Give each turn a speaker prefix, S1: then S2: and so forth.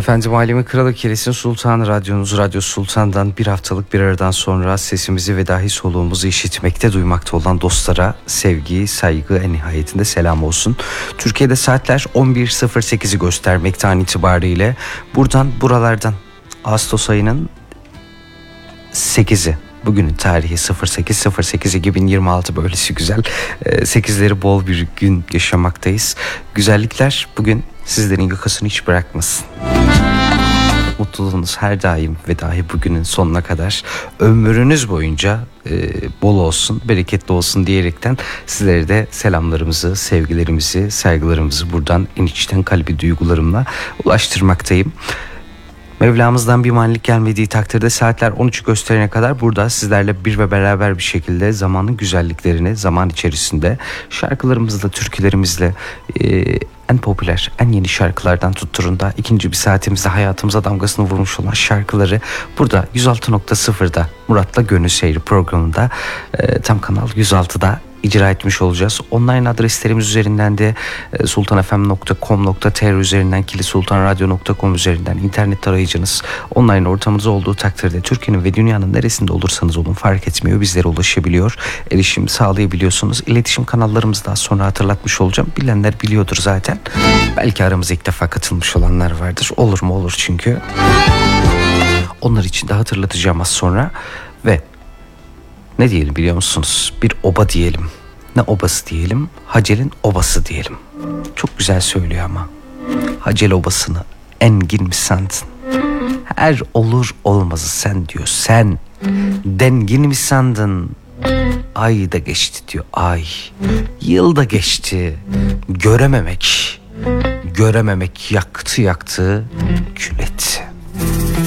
S1: Efendim Alemin Kralı Kilis'in Sultanı Radyonuz Radyo Sultan'dan bir haftalık bir aradan sonra sesimizi ve dahi soluğumuzu işitmekte duymakta olan dostlara sevgi, saygı en nihayetinde selam olsun. Türkiye'de saatler 11.08'i göstermekte an itibariyle. Buralardan Ağustos ayının 8'i. Bugünün tarihi 08.08.2026 böylesi güzel. 8'leri bol bir gün yaşamaktayız. Güzellikler bugün sizlerin yakasını hiç bırakmasın. Mutluluğunuz her daim ve dahi bugünün sonuna kadar ömrünüz boyunca bol olsun, bereketli olsun diyerekten sizlere de selamlarımızı, sevgilerimizi, saygılarımızı buradan en içten kalbi duygularımla ulaştırmaktayım. Mevlamızdan bir manilik gelmediği takdirde saatler 13'ü gösterene kadar burada sizlerle bir ve beraber bir şekilde zamanın güzelliklerini zaman içerisinde şarkılarımızla, türkülerimizle en popüler, en yeni şarkılardan tutturun da ikinci bir saatimizde hayatımıza damgasını vurmuş olan şarkıları burada 106.0'da Murat'la Gönül Seyri programında tam kanal 106'da icra etmiş olacağız. Online adreslerimiz üzerinden de sultanfm.com.tr üzerinden, kilisultanradyo.com üzerinden internet tarayıcınız, online ortamınız olduğu takdirde Türkiye'nin ve dünyanın neresinde olursanız olun fark etmiyor, bizlere ulaşabiliyor, erişim sağlayabiliyorsunuz. İletişim kanallarımızı daha sonra hatırlatmış olacağım. Bilenler biliyordur zaten. Belki aramıza ilk defa katılmış olanlar vardır. Olur mu? Olur çünkü. Onlar için de hatırlatacağım az sonra. Ve ne diyelim biliyor musunuz? Bir oba diyelim. Ne obası diyelim? Hacel'in obası diyelim. Çok güzel söylüyor ama. Hacel obasını engin mi sandın? Her olur olmazı sen diyor. Sen dengin mi sandın? Ay da geçti diyor. Ay. Yıl da geçti. Görememek yaktı. Kül